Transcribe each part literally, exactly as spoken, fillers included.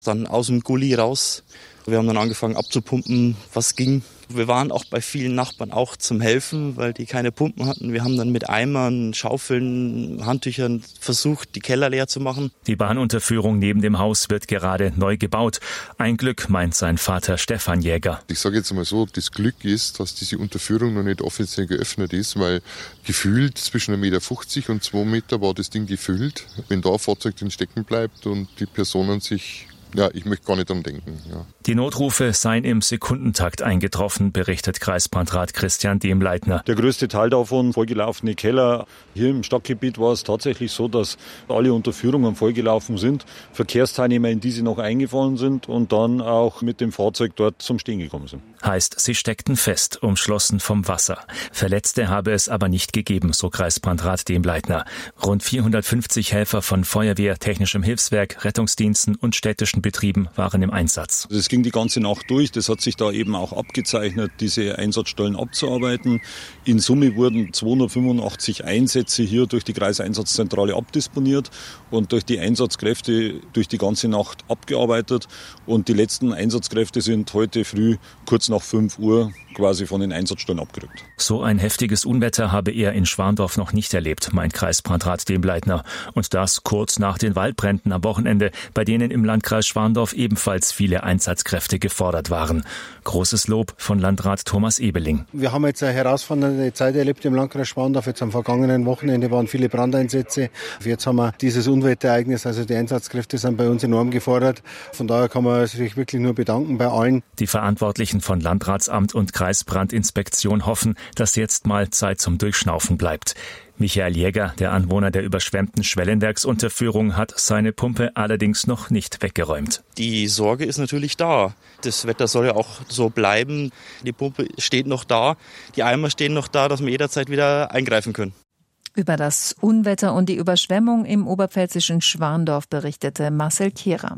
Dann aus dem Gully raus. Wir haben dann angefangen abzupumpen, was ging. Wir waren auch bei vielen Nachbarn auch zum Helfen, weil die keine Pumpen hatten. Wir haben dann mit Eimern, Schaufeln, Handtüchern versucht, die Keller leer zu machen. Die Bahnunterführung neben dem Haus wird gerade neu gebaut. Ein Glück, meint sein Vater Stefan Jäger. Ich sage jetzt mal so, das Glück ist, dass diese Unterführung noch nicht offiziell geöffnet ist, weil gefühlt zwischen eins Komma fünfzig Meter und zwei Meter war das Ding gefüllt. Wenn da ein Fahrzeug drin stecken bleibt und die Personen sich... Ja, ich möchte gar nicht dran denken. Ja. Die Notrufe seien im Sekundentakt eingetroffen, berichtet Kreisbrandrat Christian Demleitner. Der größte Teil davon vollgelaufene Keller. Hier im Stadtgebiet war es tatsächlich so, dass alle Unterführungen vollgelaufen sind, Verkehrsteilnehmer in diese noch eingefallen sind und dann auch mit dem Fahrzeug dort zum Stehen gekommen sind. Heißt, sie steckten fest, umschlossen vom Wasser. Verletzte habe es aber nicht gegeben, so Kreisbrandrat Demleitner. Rund vierhundertfünfzig Helfer von Feuerwehr, Technischem Hilfswerk, Rettungsdiensten und städtischen Betrieben waren im Einsatz. Es ging die ganze Nacht durch. Das hat sich da eben auch abgezeichnet, diese Einsatzstellen abzuarbeiten. In Summe wurden zweihundertfünfundachtzig Einsätze hier durch die Kreiseinsatzzentrale abdisponiert und durch die Einsatzkräfte durch die ganze Nacht abgearbeitet. Und die letzten Einsatzkräfte sind heute früh kurz nach fünf Uhr quasi von den Einsatzstellen abgerückt. So ein heftiges Unwetter habe er in Schwandorf noch nicht erlebt, meint Kreisbrandrat Demleitner. Und das kurz nach den Waldbränden am Wochenende, bei denen im Landkreis Schwandorf ebenfalls viele Einsatzkräfte gefordert waren. Großes Lob von Landrat Thomas Ebeling. Wir haben jetzt eine herausfordernde Zeit erlebt im Landkreis Schwandorf. Jetzt am vergangenen Wochenende waren viele Brandeinsätze. Jetzt haben wir dieses Unwetterereignis, also die Einsatzkräfte sind bei uns enorm gefordert. Von daher kann man sich wirklich nur bedanken bei allen. Die Verantwortlichen von Landratsamt und Kreisbrandinspektion hoffen, dass jetzt mal Zeit zum Durchschnaufen bleibt. Michael Jäger, der Anwohner der überschwemmten Schwellenwerksunterführung, hat seine Pumpe allerdings noch nicht weggeräumt. Die Sorge ist natürlich da. Das Wetter soll ja auch so bleiben. Die Pumpe steht noch da, die Eimer stehen noch da, dass wir jederzeit wieder eingreifen können. Über das Unwetter und die Überschwemmung im oberpfälzischen Schwandorf berichtete Marcel Kehrer.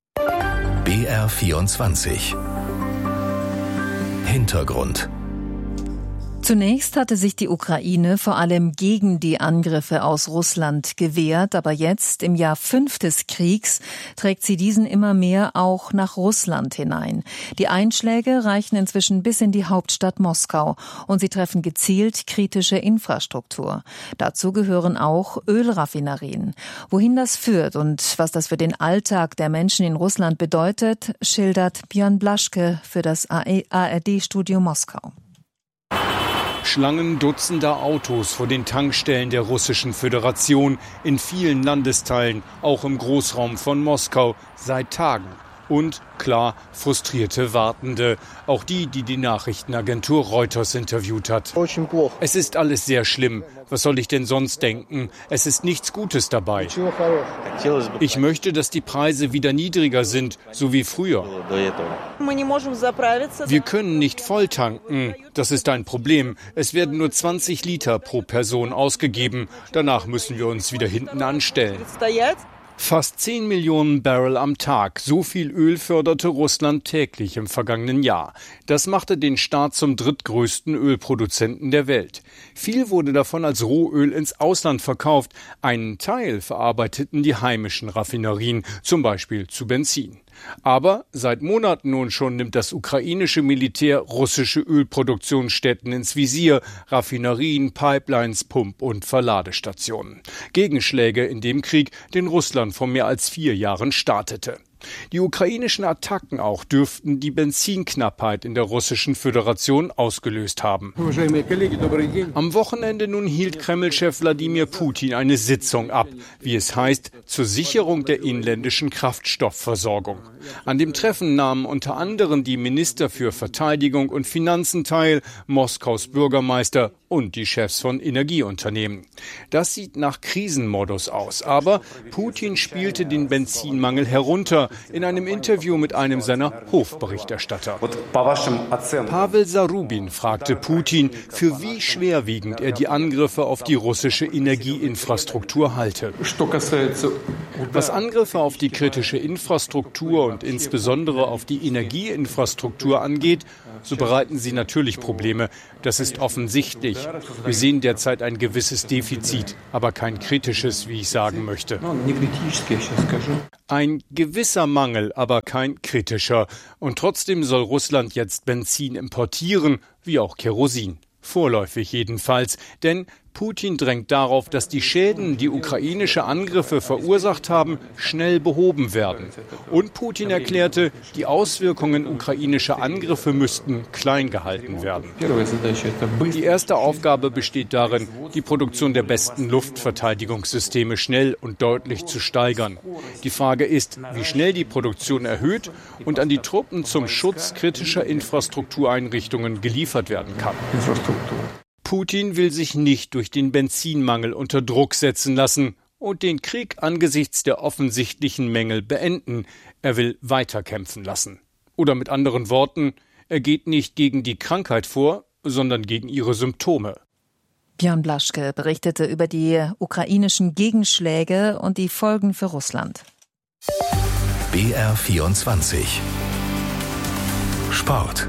B R vierundzwanzig Hintergrund. Zunächst hatte sich die Ukraine vor allem gegen die Angriffe aus Russland gewehrt, aber jetzt, im Jahr fünf des Kriegs, trägt sie diesen immer mehr auch nach Russland hinein. Die Einschläge reichen inzwischen bis in die Hauptstadt Moskau und sie treffen gezielt kritische Infrastruktur. Dazu gehören auch Ölraffinerien. Wohin das führt und was das für den Alltag der Menschen in Russland bedeutet, schildert Björn Blaschke für das A R D-Studio Moskau. Schlangen dutzender Autos vor den Tankstellen der Russischen Föderation in vielen Landesteilen, auch im Großraum von Moskau, seit Tagen. Und, klar, frustrierte Wartende. Auch die, die die Nachrichtenagentur Reuters interviewt hat. Es ist alles sehr schlimm. Was soll ich denn sonst denken? Es ist nichts Gutes dabei. Ich möchte, dass die Preise wieder niedriger sind, so wie früher. Wir können nicht voll tanken. Das ist ein Problem. Es werden nur zwanzig Liter pro Person ausgegeben. Danach müssen wir uns wieder hinten anstellen. Fast zehn Millionen Barrel am Tag. So viel Öl förderte Russland täglich im vergangenen Jahr. Das machte den Staat zum drittgrößten Ölproduzenten der Welt. Viel wurde davon als Rohöl ins Ausland verkauft. Einen Teil verarbeiteten die heimischen Raffinerien, zum Beispiel zu Benzin. Aber seit Monaten nun schon nimmt das ukrainische Militär russische Ölproduktionsstätten ins Visier, Raffinerien, Pipelines, Pump- und Verladestationen. Gegenschläge in dem Krieg, den Russland vor mehr als vier Jahren startete. Die ukrainischen Attacken auch dürften die Benzinknappheit in der Russischen Föderation ausgelöst haben. Am Wochenende nun hielt Kreml-Chef Wladimir Putin eine Sitzung ab, wie es heißt, zur Sicherung der inländischen Kraftstoffversorgung. An dem Treffen nahmen unter anderem die Minister für Verteidigung und Finanzen teil, Moskaus Bürgermeister und die Chefs von Energieunternehmen. Das sieht nach Krisenmodus aus, aber Putin spielte den Benzinmangel herunter in einem Interview mit einem seiner Hofberichterstatter. Pavel Zarubin fragte Putin, für wie schwerwiegend er die Angriffe auf die russische Energieinfrastruktur halte. Was Angriffe auf die kritische Infrastruktur und insbesondere auf die Energieinfrastruktur angeht, so bereiten sie natürlich Probleme. Das ist offensichtlich. Wir sehen derzeit ein gewisses Defizit, aber kein kritisches, wie ich sagen möchte. Ein gewisser Mangel, aber kein kritischer. Und trotzdem soll Russland jetzt Benzin importieren, wie auch Kerosin. Vorläufig jedenfalls, denn Putin drängt darauf, dass die Schäden, die ukrainische Angriffe verursacht haben, schnell behoben werden. Und Putin erklärte, die Auswirkungen ukrainischer Angriffe müssten klein gehalten werden. Die erste Aufgabe besteht darin, die Produktion der besten Luftverteidigungssysteme schnell und deutlich zu steigern. Die Frage ist, wie schnell die Produktion erhöht und an die Truppen zum Schutz kritischer Infrastruktureinrichtungen geliefert werden kann. Putin will sich nicht durch den Benzinmangel unter Druck setzen lassen und den Krieg angesichts der offensichtlichen Mängel beenden. Er will weiterkämpfen lassen. Oder mit anderen Worten, er geht nicht gegen die Krankheit vor, sondern gegen ihre Symptome. Björn Blaschke berichtete über die ukrainischen Gegenschläge und die Folgen für Russland. B R vierundzwanzig Sport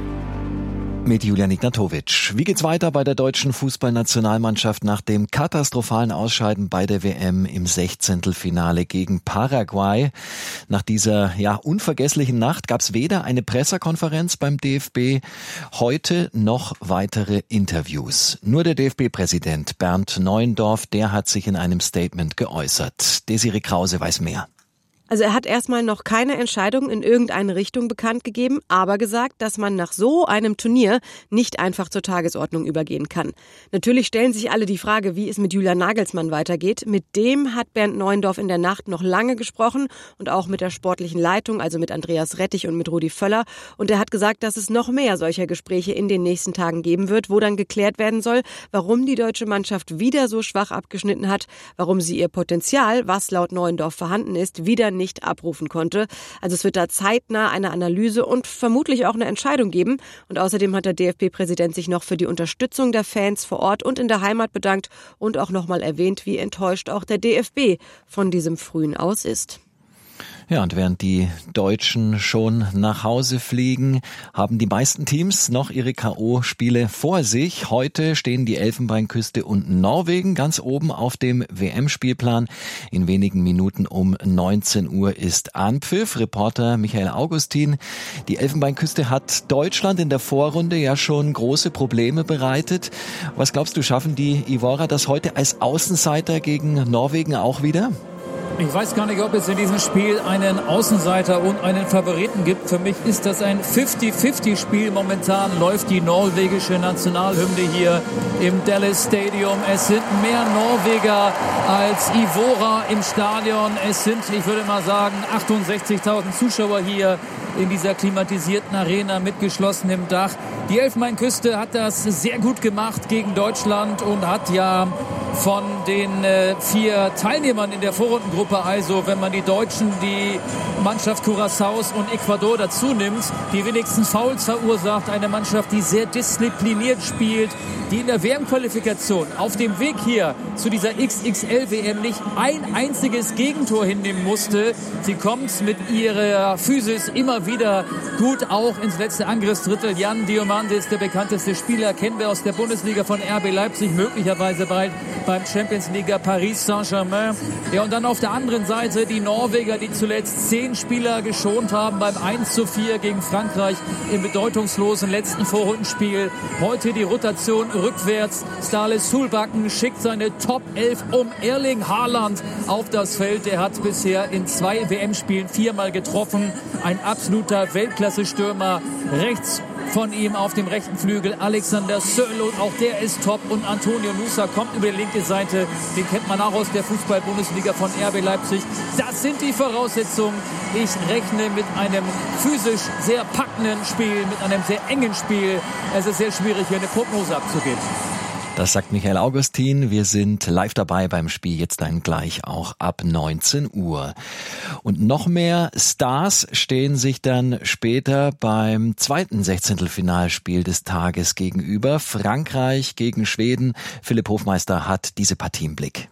mit Julian Ignatowitsch. Wie geht's weiter bei der deutschen Fußballnationalmannschaft nach dem katastrophalen Ausscheiden bei der W M im Sechzehntelfinale gegen Paraguay? Nach dieser ja unvergesslichen Nacht gab's weder eine Pressekonferenz beim D F B, heute noch weitere Interviews. Nur der D F B-Präsident Bernd Neuendorf, der hat sich in einem Statement geäußert. Desiree Krause weiß mehr. Also er hat erstmal noch keine Entscheidung in irgendeine Richtung bekannt gegeben, aber gesagt, dass man nach so einem Turnier nicht einfach zur Tagesordnung übergehen kann. Natürlich stellen sich alle die Frage, wie es mit Julian Nagelsmann weitergeht. Mit dem hat Bernd Neuendorf in der Nacht noch lange gesprochen und auch mit der sportlichen Leitung, also mit Andreas Rettich und mit Rudi Völler. Und er hat gesagt, dass es noch mehr solcher Gespräche in den nächsten Tagen geben wird, wo dann geklärt werden soll, warum die deutsche Mannschaft wieder so schwach abgeschnitten hat, warum sie ihr Potenzial, was laut Neuendorf vorhanden ist, wieder nicht nicht abrufen konnte. Also es wird da zeitnah eine Analyse und vermutlich auch eine Entscheidung geben. Und außerdem hat der D F B-Präsident sich noch für die Unterstützung der Fans vor Ort und in der Heimat bedankt und auch nochmal erwähnt, wie enttäuscht auch der D F B von diesem frühen Aus ist. Ja, und während die Deutschen schon nach Hause fliegen, haben die meisten Teams noch ihre K O-Spiele vor sich. Heute stehen die Elfenbeinküste und Norwegen ganz oben auf dem W M-Spielplan. In wenigen Minuten um neunzehn Uhr ist Anpfiff. Reporter Michael Augustin. Die Elfenbeinküste hat Deutschland in der Vorrunde ja schon große Probleme bereitet. Was glaubst du, schaffen die Ivorer das heute als Außenseiter gegen Norwegen auch wieder? Ich weiß gar nicht, ob es in diesem Spiel einen Außenseiter und einen Favoriten gibt. Für mich ist das ein fünfzig fünfzig Spiel. Momentan läuft die norwegische Nationalhymne hier im Dallas Stadium. Es sind mehr Norweger als Ivorer im Stadion. Es sind, ich würde mal sagen, achtundsechzigtausend Zuschauer hier in dieser klimatisierten Arena mit geschlossenem Dach. Die Elfenbeinküste hat das sehr gut gemacht gegen Deutschland und hat ja von den äh, vier Teilnehmern in der Vorrundengruppe, also wenn man die Deutschen, die Mannschaft Curaçaos und Ecuador dazu nimmt, die wenigsten Fouls verursacht. Eine Mannschaft, die sehr diszipliniert spielt, die in der W M-Qualifikation auf dem Weg hier zu dieser X X L-W M nicht ein einziges Gegentor hinnehmen musste. Sie kommt mit ihrer Physis immer wieder gut auch ins letzte Angriffsdrittel. Jan Diomandis, der bekannteste Spieler, kennen wir aus der Bundesliga von R B Leipzig, möglicherweise bald beim Champions League Paris Saint-Germain. Ja, und dann auf der anderen Seite die Norweger, die zuletzt zehn Spieler geschont haben beim eins zu vier gegen Frankreich im bedeutungslosen letzten Vorrundenspiel. Heute die Rotation rückwärts. Ståle Solbakken schickt seine Top elf um Erling Haaland auf das Feld. Der hat bisher in zwei W M-Spielen viermal getroffen. Ein absoluter Weltklasse-Stürmer. Rechts von ihm auf dem rechten Flügel Alexander Sørloth, auch der ist top. Und Antonio Nusa kommt über die linke Seite. Den kennt man auch aus der Fußball-Bundesliga von R B Leipzig. Das sind die Voraussetzungen. Ich rechne mit einem physisch sehr packenden Spiel, mit einem sehr engen Spiel. Es ist sehr schwierig, hier eine Prognose abzugeben. Das sagt Michael Augustin. Wir sind live dabei beim Spiel, jetzt dann gleich auch ab neunzehn Uhr. Und noch mehr Stars stehen sich dann später beim zweiten Sechzehntelfinalspiel des Tages gegenüber. Frankreich gegen Schweden. Philipp Hofmeister hat diese Partie im Blick.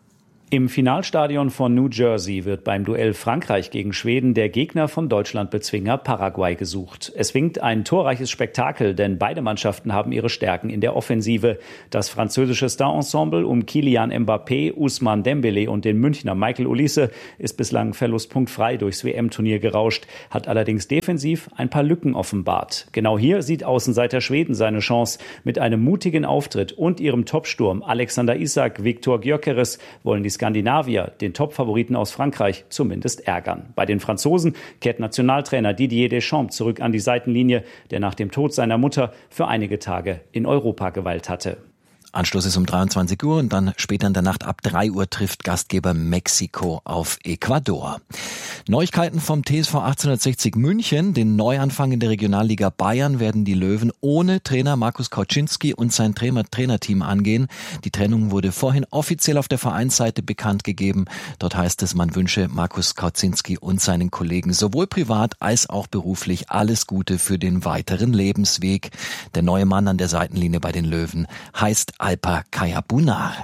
Im Finalstadion von New Jersey wird beim Duell Frankreich gegen Schweden der Gegner von Deutschlandbezwinger Paraguay gesucht. Es winkt ein torreiches Spektakel, denn beide Mannschaften haben ihre Stärken in der Offensive. Das französische Star-Ensemble um Kylian Mbappé, Ousmane Dembélé und den Münchner Michael Olise ist bislang verlustpunktfrei durchs W M-Turnier gerauscht, hat allerdings defensiv ein paar Lücken offenbart. Genau hier sieht Außenseiter Schweden seine Chance. Mit einem mutigen Auftritt und ihrem Topsturm Alexander Isak, Viktor Gyökeres wollen die Skandinavier den Top-Favoriten aus Frankreich zumindest ärgern. Bei den Franzosen kehrt Nationaltrainer Didier Deschamps zurück an die Seitenlinie, der nach dem Tod seiner Mutter für einige Tage in Europa geweilt hatte. Anstoß ist um dreiundzwanzig Uhr und dann später in der Nacht ab drei Uhr trifft Gastgeber Mexiko auf Ecuador. Neuigkeiten vom T S V achtzehnhundertsechzig München. Den Neuanfang in der Regionalliga Bayern werden die Löwen ohne Trainer Markus Kauczynski und sein Trainer Trainerteam angehen. Die Trennung wurde vorhin offiziell auf der Vereinsseite bekannt gegeben. Dort heißt es, man wünsche Markus Kauczynski und seinen Kollegen sowohl privat als auch beruflich alles Gute für den weiteren Lebensweg. Der neue Mann an der Seitenlinie bei den Löwen heißt Alper Kayabunar.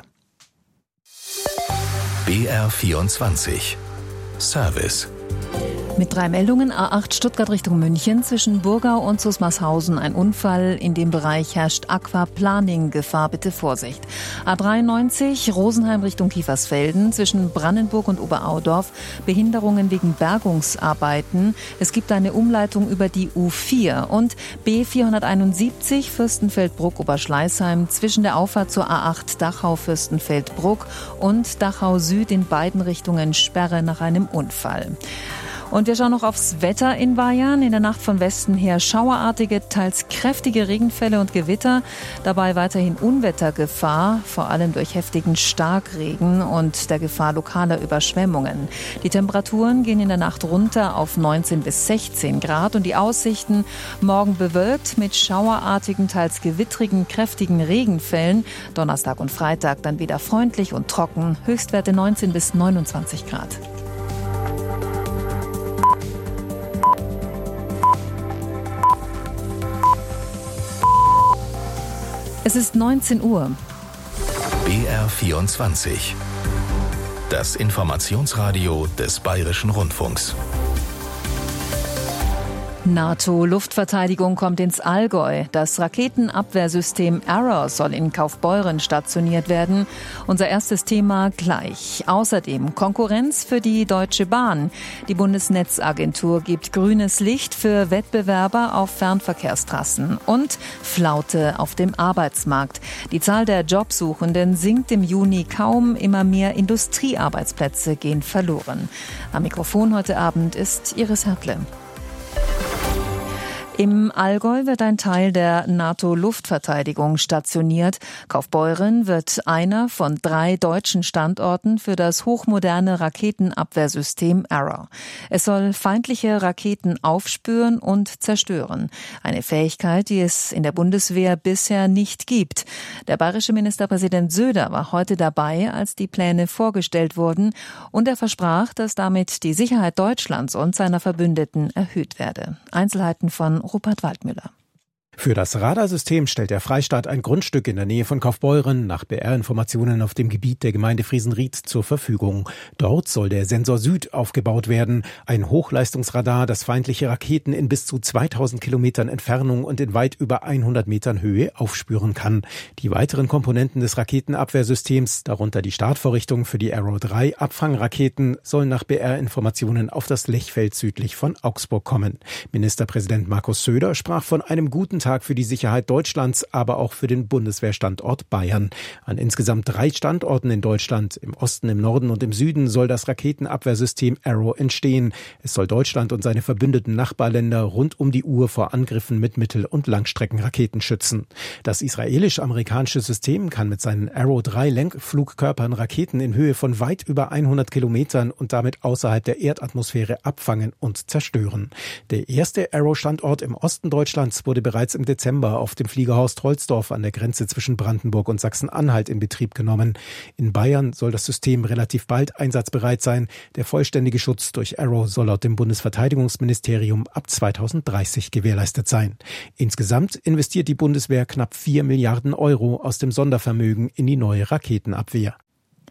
B R vierundzwanzig Service. Mit drei Meldungen: A acht Stuttgart Richtung München, zwischen Burgau und Susmarshausen ein Unfall. In dem Bereich herrscht Aquaplaning-Gefahr, bitte Vorsicht. A dreiundneunzig Rosenheim Richtung Kiefersfelden, zwischen Brandenburg und Oberaudorf Behinderungen wegen Bergungsarbeiten. Es gibt eine Umleitung über die U vier. Und B vierhunderteinundsiebzig Fürstenfeldbruck-Oberschleißheim, zwischen der Auffahrt zur A acht Dachau-Fürstenfeldbruck und Dachau Süd in beiden Richtungen Sperre nach einem Unfall. Und wir schauen noch aufs Wetter in Bayern. In der Nacht von Westen her schauerartige, teils kräftige Regenfälle und Gewitter. Dabei weiterhin Unwettergefahr, vor allem durch heftigen Starkregen und der Gefahr lokaler Überschwemmungen. Die Temperaturen gehen in der Nacht runter auf neunzehn bis sechzehn Grad und die Aussichten morgen bewölkt mit schauerartigen, teils gewittrigen, kräftigen Regenfällen. Donnerstag und Freitag dann wieder freundlich und trocken. Höchstwerte neunzehn bis neunundzwanzig Grad. Es ist neunzehn Uhr. B R vierundzwanzig. Das Informationsradio des Bayerischen Rundfunks. NATO-Luftverteidigung kommt ins Allgäu. Das Raketenabwehrsystem Arrow soll in Kaufbeuren stationiert werden. Unser erstes Thema gleich. Außerdem Konkurrenz für die Deutsche Bahn. Die Bundesnetzagentur gibt grünes Licht für Wettbewerber auf Fernverkehrstrassen. Und Flaute auf dem Arbeitsmarkt. Die Zahl der Jobsuchenden sinkt im Juni kaum. Immer mehr Industriearbeitsplätze gehen verloren. Am Mikrofon heute Abend ist Iris Hertle. Im Allgäu wird ein Teil der NATO-Luftverteidigung stationiert. Kaufbeuren wird einer von drei deutschen Standorten für das hochmoderne Raketenabwehrsystem Arrow. Es soll feindliche Raketen aufspüren und zerstören. Eine Fähigkeit, die es in der Bundeswehr bisher nicht gibt. Der bayerische Ministerpräsident Söder war heute dabei, als die Pläne vorgestellt wurden, und er versprach, dass damit die Sicherheit Deutschlands und seiner Verbündeten erhöht werde. Einzelheiten von Rupert Waldmüller. Für das Radarsystem stellt der Freistaat ein Grundstück in der Nähe von Kaufbeuren nach B R-Informationen auf dem Gebiet der Gemeinde Friesenried zur Verfügung. Dort soll der Sensor Süd aufgebaut werden, ein Hochleistungsradar, das feindliche Raketen in bis zu zweitausend Kilometern Entfernung und in weit über hundert Metern Höhe aufspüren kann. Die weiteren Komponenten des Raketenabwehrsystems, darunter die Startvorrichtung für die Arrow drei Abfangraketen, sollen nach B R-Informationen auf das Lechfeld südlich von Augsburg kommen. Ministerpräsident Markus Söder sprach von einem guten Tag für die Sicherheit Deutschlands, aber auch für den Bundeswehrstandort Bayern. An insgesamt drei Standorten in Deutschland, im Osten, im Norden und im Süden, soll das Raketenabwehrsystem Arrow entstehen. Es soll Deutschland und seine verbündeten Nachbarländer rund um die Uhr vor Angriffen mit Mittel- und Langstreckenraketen schützen. Das israelisch-amerikanische System kann mit seinen Arrow drei Lenkflugkörpern Raketen in Höhe von weit über hundert Kilometern und damit außerhalb der Erdatmosphäre abfangen und zerstören. Der erste Arrow-Standort im Osten Deutschlands wurde bereits im Dezember auf dem Fliegerhaus Trollsdorf an der Grenze zwischen Brandenburg und Sachsen-Anhalt in Betrieb genommen. In Bayern soll das System relativ bald einsatzbereit sein. Der vollständige Schutz durch Arrow soll laut dem Bundesverteidigungsministerium ab zweitausenddreißig gewährleistet sein. Insgesamt investiert die Bundeswehr knapp vier Milliarden Euro aus dem Sondervermögen in die neue Raketenabwehr.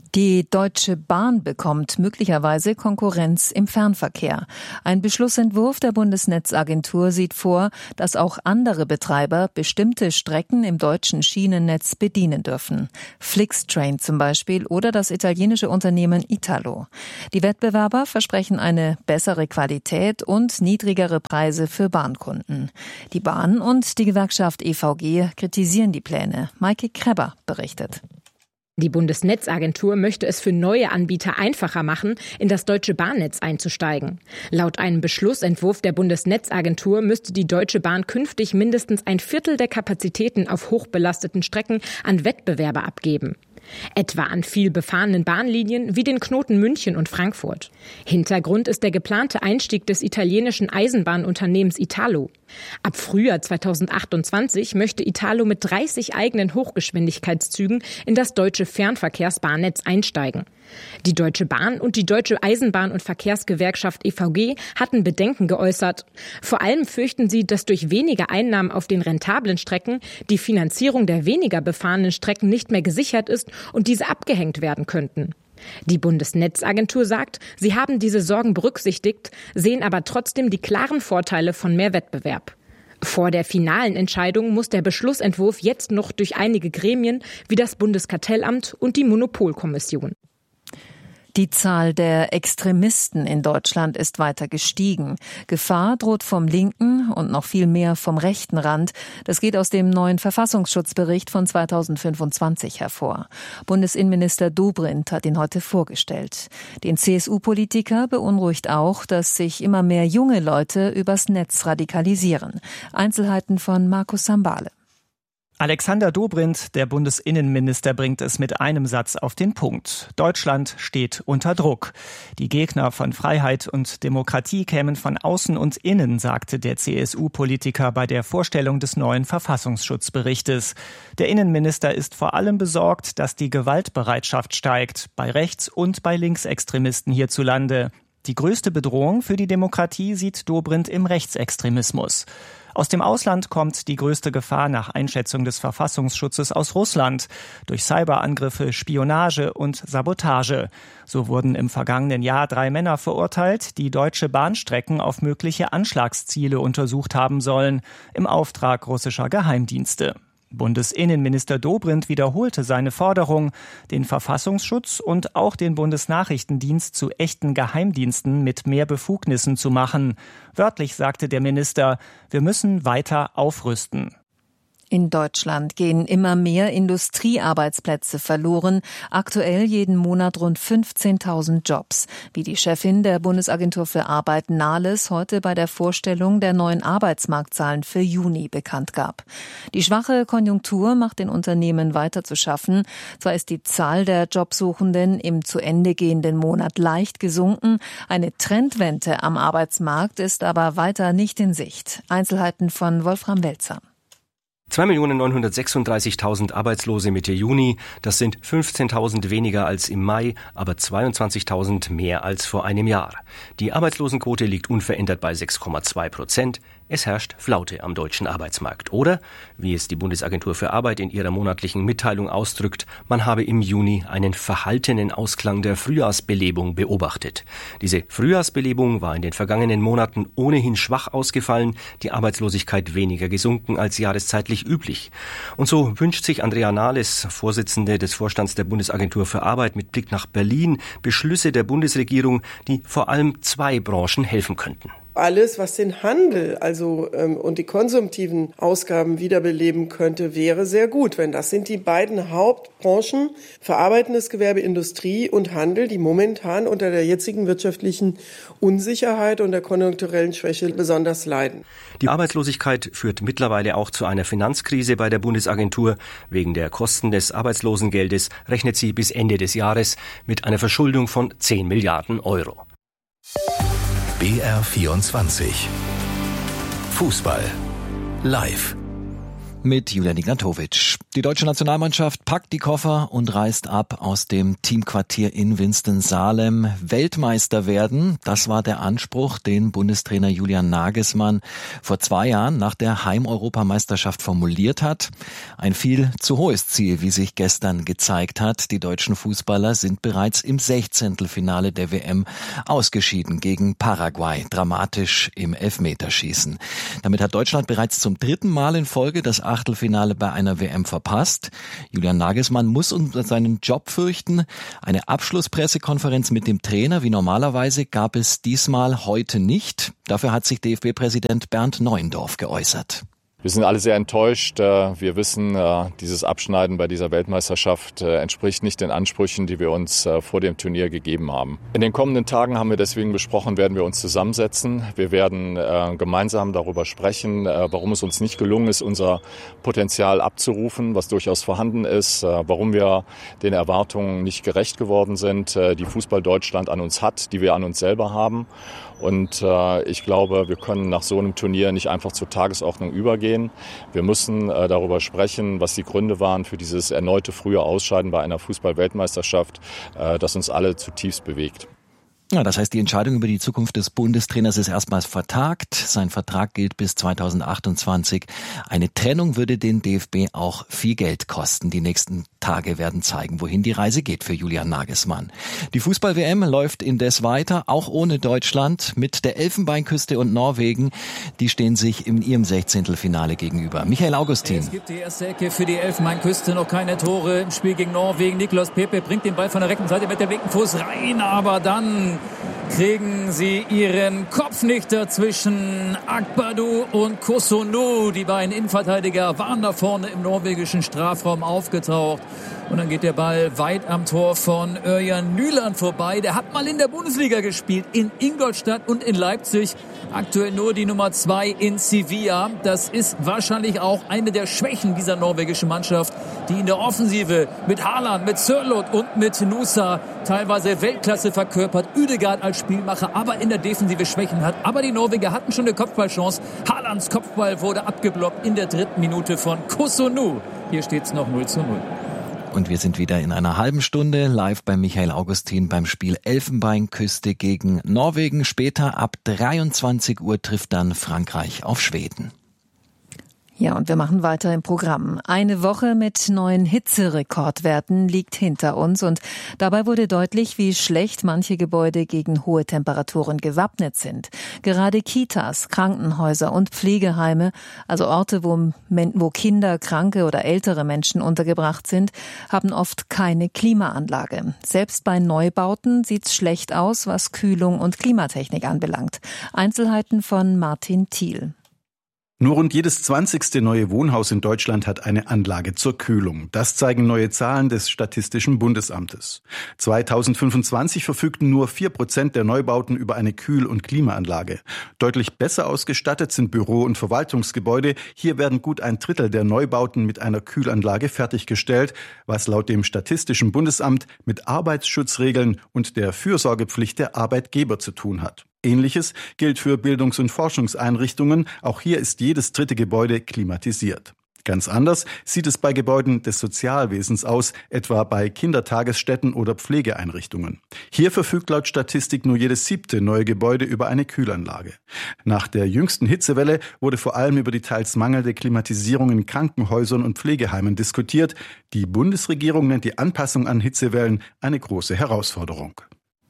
Die Deutsche Bahn bekommt möglicherweise Konkurrenz im Fernverkehr. Ein Beschlussentwurf der Bundesnetzagentur sieht vor, dass auch andere Betreiber bestimmte Strecken im deutschen Schienennetz bedienen dürfen. Flixtrain zum Beispiel oder das italienische Unternehmen Italo. Die Wettbewerber versprechen eine bessere Qualität und niedrigere Preise für Bahnkunden. Die Bahn und die Gewerkschaft E V G kritisieren die Pläne. Maike Kreber berichtet. Die Bundesnetzagentur möchte es für neue Anbieter einfacher machen, in das deutsche Bahnnetz einzusteigen. Laut einem Beschlussentwurf der Bundesnetzagentur müsste die Deutsche Bahn künftig mindestens ein Viertel der Kapazitäten auf hochbelasteten Strecken an Wettbewerber abgeben. Etwa an viel befahrenen Bahnlinien wie den Knoten München und Frankfurt. Hintergrund ist der geplante Einstieg des italienischen Eisenbahnunternehmens Italo. Ab Frühjahr zweitausendachtundzwanzig möchte Italo mit dreißig eigenen Hochgeschwindigkeitszügen in das deutsche Fernverkehrsbahnnetz einsteigen. Die Deutsche Bahn und die Deutsche Eisenbahn- und Verkehrsgewerkschaft E V G hatten Bedenken geäußert. Vor allem fürchten sie, dass durch weniger Einnahmen auf den rentablen Strecken die Finanzierung der weniger befahrenen Strecken nicht mehr gesichert ist und diese abgehängt werden könnten. Die Bundesnetzagentur sagt, sie haben diese Sorgen berücksichtigt, sehen aber trotzdem die klaren Vorteile von mehr Wettbewerb. Vor der finalen Entscheidung muss der Beschlussentwurf jetzt noch durch einige Gremien wie das Bundeskartellamt und die Monopolkommission. Die Zahl der Extremisten in Deutschland ist weiter gestiegen. Gefahr droht vom linken und noch viel mehr vom rechten Rand. Das geht aus dem neuen Verfassungsschutzbericht von zweitausendfünfundzwanzig hervor. Bundesinnenminister Dobrindt hat ihn heute vorgestellt. Den C S U-Politiker beunruhigt auch, dass sich immer mehr junge Leute übers Netz radikalisieren. Einzelheiten von Markus Sambale. Alexander Dobrindt, der Bundesinnenminister, bringt es mit einem Satz auf den Punkt. Deutschland steht unter Druck. Die Gegner von Freiheit und Demokratie kämen von außen und innen, sagte der C S U-Politiker bei der Vorstellung des neuen Verfassungsschutzberichtes. Der Innenminister ist vor allem besorgt, dass die Gewaltbereitschaft steigt, bei Rechts- und bei Linksextremisten hierzulande. Die größte Bedrohung für die Demokratie sieht Dobrindt im Rechtsextremismus. Aus dem Ausland kommt die größte Gefahr nach Einschätzung des Verfassungsschutzes aus Russland durch Cyberangriffe, Spionage und Sabotage. So wurden im vergangenen Jahr drei Männer verurteilt, die deutsche Bahnstrecken auf mögliche Anschlagsziele untersucht haben sollen, im Auftrag russischer Geheimdienste. Bundesinnenminister Dobrindt wiederholte seine Forderung, den Verfassungsschutz und auch den Bundesnachrichtendienst zu echten Geheimdiensten mit mehr Befugnissen zu machen. Wörtlich sagte der Minister, wir müssen weiter aufrüsten. In Deutschland gehen immer mehr Industriearbeitsplätze verloren, aktuell jeden Monat rund fünfzehntausend Jobs, wie die Chefin der Bundesagentur für Arbeit Nahles heute bei der Vorstellung der neuen Arbeitsmarktzahlen für Juni bekannt gab. Die schwache Konjunktur macht den Unternehmen weiter zu schaffen. Zwar ist die Zahl der Jobsuchenden im zu Ende gehenden Monat leicht gesunken, eine Trendwende am Arbeitsmarkt ist aber weiter nicht in Sicht. Einzelheiten von Wolfram Welzer. zwei Millionen neunhundertsechsunddreißigtausend Arbeitslose Mitte Juni, das sind fünfzehntausend weniger als im Mai, aber zweiundzwanzigtausend mehr als vor einem Jahr. Die Arbeitslosenquote liegt unverändert bei sechs Komma zwei Prozent. Es herrscht Flaute am deutschen Arbeitsmarkt. Oder, wie es die Bundesagentur für Arbeit in ihrer monatlichen Mitteilung ausdrückt, man habe im Juni einen verhaltenen Ausklang der Frühjahrsbelebung beobachtet. Diese Frühjahrsbelebung war in den vergangenen Monaten ohnehin schwach ausgefallen, die Arbeitslosigkeit weniger gesunken als jahreszeitlich üblich. Und so wünscht sich Andrea Nahles, Vorsitzende des Vorstands der Bundesagentur für Arbeit, mit Blick nach Berlin Beschlüsse der Bundesregierung, die vor allem zwei Branchen helfen könnten. Alles, was den Handel also ähm, und die konsumtiven Ausgaben wiederbeleben könnte, wäre sehr gut. Wenn das sind die beiden Hauptbranchen, verarbeitendes Gewerbe, Industrie und Handel, die momentan unter der jetzigen wirtschaftlichen Unsicherheit und der konjunkturellen Schwäche besonders leiden. Die Arbeitslosigkeit führt mittlerweile auch zu einer Finanzkrise bei der Bundesagentur. Wegen der Kosten des Arbeitslosengeldes rechnet sie bis Ende des Jahres mit einer Verschuldung von zehn Milliarden Euro. B R vierundzwanzig Fußball live. Mit Julian Ignatowitsch. Die deutsche Nationalmannschaft packt die Koffer und reist ab aus dem Teamquartier in Winston-Salem. Weltmeister werden, das war der Anspruch, den Bundestrainer Julian Nagelsmann vor zwei Jahren nach der Heimeuropameisterschaft formuliert hat. Ein viel zu hohes Ziel, wie sich gestern gezeigt hat. Die deutschen Fußballer sind bereits im Sechzehntelfinale der W M ausgeschieden gegen Paraguay, dramatisch im Elfmeterschießen. Damit hat Deutschland bereits zum dritten Mal in Folge das Achtelfinale bei einer W M verpasst. Julian Nagelsmann muss um seinen Job fürchten. Eine Abschlusspressekonferenz mit dem Trainer wie normalerweise gab es diesmal heute nicht. Dafür hat sich D F B-Präsident Bernd Neuendorf geäußert. Wir sind alle sehr enttäuscht. Wir wissen, dieses Abschneiden bei dieser Weltmeisterschaft entspricht nicht den Ansprüchen, die wir uns vor dem Turnier gegeben haben. In den kommenden Tagen haben wir deswegen besprochen, werden wir uns zusammensetzen. Wir werden gemeinsam darüber sprechen, warum es uns nicht gelungen ist, unser Potenzial abzurufen, was durchaus vorhanden ist, warum wir den Erwartungen nicht gerecht geworden sind, die Fußball Deutschland an uns hat, die wir an uns selber haben. Und äh, ich glaube, wir können nach so einem Turnier nicht einfach zur Tagesordnung übergehen. Wir müssen äh, darüber sprechen, was die Gründe waren für dieses erneute frühe Ausscheiden bei einer Fußball-Weltmeisterschaft, äh, das uns alle zutiefst bewegt. Ja, das heißt, die Entscheidung über die Zukunft des Bundestrainers ist erstmals vertagt. Sein Vertrag gilt bis zweitausendachtundzwanzig. Eine Trennung würde den D F B auch viel Geld kosten. Die nächsten Tage werden zeigen, wohin die Reise geht für Julian Nagelsmann. Die Fußball-W M läuft indes weiter, auch ohne Deutschland, mit der Elfenbeinküste und Norwegen. Die stehen sich in ihrem Sechzehntelfinale gegenüber. Michael Augustin. Es gibt die erste Ecke für die Elfenbeinküste, noch keine Tore im Spiel gegen Norwegen. Nicolas Pepe bringt den Ball von der rechten Seite mit dem linken Fuß rein, aber dann kriegen sie ihren Kopf nicht dazwischen. Akbadu und Kusunu, die beiden Innenverteidiger, waren da vorne im norwegischen Strafraum aufgetaucht. Und dann geht der Ball weit am Tor von Örjan Nyland vorbei. Der hat mal in der Bundesliga gespielt, in Ingolstadt und in Leipzig. Aktuell nur die Nummer zwei in Sevilla. Das ist wahrscheinlich auch eine der Schwächen dieser norwegischen Mannschaft, die in der Offensive mit Haaland, mit Sørloth und mit Nusa teilweise Weltklasse verkörpert. Ødegaard als Spielmacher, aber in der Defensive Schwächen hat. Aber die Norweger hatten schon eine Kopfballchance. Haalands Kopfball wurde abgeblockt in der dritten Minute von Kusunu. Hier steht es noch null zu null. Und wir sind wieder in einer halben Stunde live bei Michael Augustin beim Spiel Elfenbeinküste gegen Norwegen. Später ab dreiundzwanzig Uhr trifft dann Frankreich auf Schweden. Ja, und wir machen weiter im Programm. Eine Woche mit neuen Hitzerekordwerten liegt hinter uns und dabei wurde deutlich, wie schlecht manche Gebäude gegen hohe Temperaturen gewappnet sind. Gerade Kitas, Krankenhäuser und Pflegeheime, also Orte, wo, wo Kinder, kranke oder ältere Menschen untergebracht sind, haben oft keine Klimaanlage. Selbst bei Neubauten sieht's schlecht aus, was Kühlung und Klimatechnik anbelangt. Einzelheiten von Martin Thiel. Nur rund jedes zwanzigste neue Wohnhaus in Deutschland hat eine Anlage zur Kühlung. Das zeigen neue Zahlen des Statistischen Bundesamtes. zweitausendfünfundzwanzig verfügten nur vier Prozent der Neubauten über eine Kühl- und Klimaanlage. Deutlich besser ausgestattet sind Büro- und Verwaltungsgebäude. Hier werden gut ein Drittel der Neubauten mit einer Kühlanlage fertiggestellt, was laut dem Statistischen Bundesamt mit Arbeitsschutzregeln und der Fürsorgepflicht der Arbeitgeber zu tun hat. Ähnliches gilt für Bildungs- und Forschungseinrichtungen. Auch hier ist jedes dritte Gebäude klimatisiert. Ganz anders sieht es bei Gebäuden des Sozialwesens aus, etwa bei Kindertagesstätten oder Pflegeeinrichtungen. Hier verfügt laut Statistik nur jedes siebte neue Gebäude über eine Kühlanlage. Nach der jüngsten Hitzewelle wurde vor allem über die teils mangelnde Klimatisierung in Krankenhäusern und Pflegeheimen diskutiert. Die Bundesregierung nennt die Anpassung an Hitzewellen eine große Herausforderung.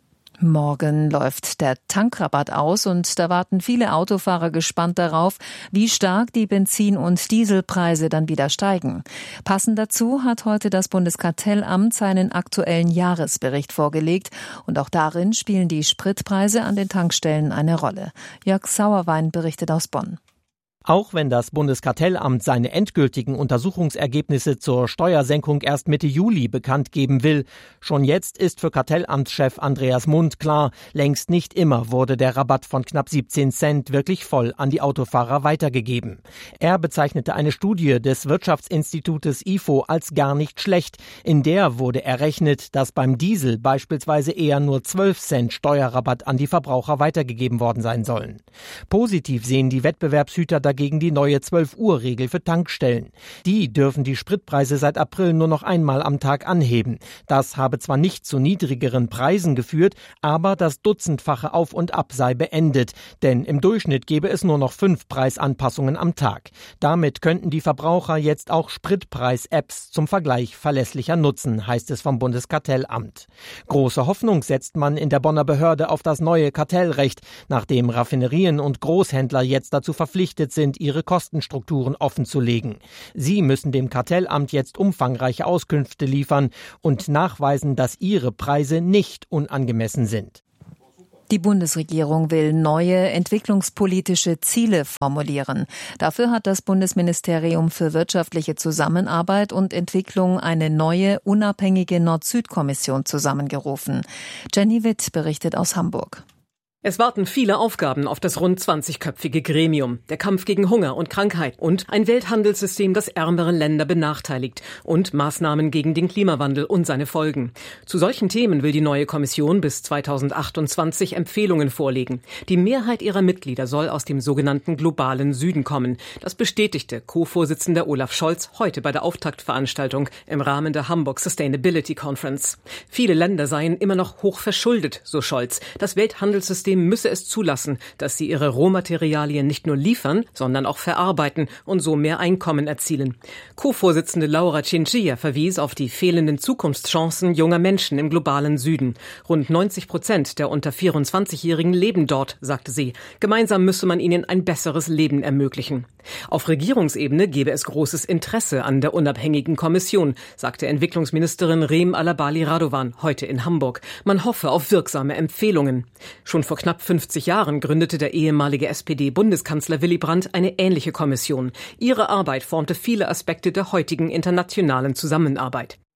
Morgen läuft der Tankrabatt aus und da warten viele Autofahrer gespannt darauf, wie stark die Benzin- und Dieselpreise dann wieder steigen. Passend dazu hat heute das Bundeskartellamt seinen aktuellen Jahresbericht vorgelegt und auch darin spielen die Spritpreise an den Tankstellen eine Rolle. Jörg Sauerwein berichtet aus Bonn. Auch wenn das Bundeskartellamt seine endgültigen Untersuchungsergebnisse zur Steuersenkung erst Mitte Juli bekannt geben will, schon jetzt ist für Kartellamtschef Andreas Mund klar, längst nicht immer wurde der Rabatt von knapp siebzehn Cent wirklich voll an die Autofahrer weitergegeben. Er bezeichnete eine Studie des Wirtschaftsinstitutes I F O als gar nicht schlecht. In der wurde errechnet, dass beim Diesel beispielsweise eher nur zwölf Cent Steuerrabatt an die Verbraucher weitergegeben worden sein sollen. Positiv sehen die Wettbewerbshüter dagegen gegen die neue zwölf Uhr Regel für Tankstellen. Die dürfen die Spritpreise seit April nur noch einmal am Tag anheben. Das habe zwar nicht zu niedrigeren Preisen geführt, aber das dutzendfache Auf und Ab sei beendet. Denn im Durchschnitt gebe es nur noch fünf Preisanpassungen am Tag. Damit könnten die Verbraucher jetzt auch Spritpreis-Apps zum Vergleich verlässlicher nutzen, heißt es vom Bundeskartellamt. Große Hoffnung setzt man in der Bonner Behörde auf das neue Kartellrecht, nachdem Raffinerien und Großhändler jetzt dazu verpflichtet sind, ihre Kostenstrukturen offenzulegen. Sie müssen dem Kartellamt jetzt umfangreiche Auskünfte liefern und nachweisen, dass ihre Preise nicht unangemessen sind. Die Bundesregierung will neue entwicklungspolitische Ziele formulieren. Dafür hat das Bundesministerium für wirtschaftliche Zusammenarbeit und Entwicklung eine neue, unabhängige Nord-Süd-Kommission zusammengerufen. Jenny Witt berichtet aus Hamburg. Es warten viele Aufgaben auf das rund zwanzigköpfige Gremium. Der Kampf gegen Hunger und Krankheit und ein Welthandelssystem, das ärmere Länder benachteiligt und Maßnahmen gegen den Klimawandel und seine Folgen. Zu solchen Themen will die neue Kommission bis zweitausendachtundzwanzig Empfehlungen vorlegen. Die Mehrheit ihrer Mitglieder soll aus dem sogenannten globalen Süden kommen. Das bestätigte Co-Vorsitzender Olaf Scholz heute bei der Auftaktveranstaltung im Rahmen der Hamburg Sustainability Conference. Viele Länder seien immer noch hoch verschuldet, so Scholz. Das Welthandelssystem müsse es zulassen, dass sie ihre Rohmaterialien nicht nur liefern, sondern auch verarbeiten und so mehr Einkommen erzielen. Co-Vorsitzende Laura Chinchilla verwies auf die fehlenden Zukunftschancen junger Menschen im globalen Süden. Rund neunzig Prozent der unter vierundzwanzigjährigen leben dort, sagte sie. Gemeinsam müsse man ihnen ein besseres Leben ermöglichen. Auf Regierungsebene gebe es großes Interesse an der unabhängigen Kommission, sagte Entwicklungsministerin Reem Alabali Radovan heute in Hamburg. Man hoffe auf wirksame Empfehlungen. Schon vor knapp fünfzig Jahren gründete der ehemalige S P D-Bundeskanzler Willy Brandt eine ähnliche Kommission. Ihre Arbeit formte viele Aspekte der heutigen internationalen Zusammenarbeit.